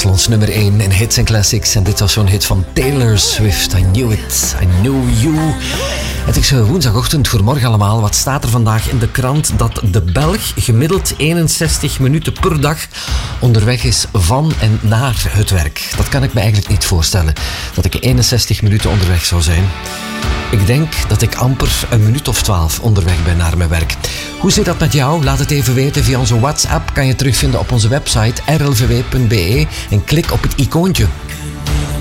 was ons nummer 1 in Hits and Classics. En dit was zo'n hit van Taylor Swift. I knew it, I knew you. Het is woensdagochtend, goedemorgen allemaal. Wat staat er vandaag in de krant? Dat de Belg gemiddeld 61 minuten per dag onderweg is van en naar het werk. Dat kan ik me eigenlijk niet voorstellen, dat ik 61 minuten onderweg zou zijn. Ik denk dat ik amper een minuut of 12 onderweg ben naar mijn werk. Hoe zit dat met jou? Laat het even weten via onze WhatsApp. Kan je terugvinden op onze website rlvw.be en klik op het icoontje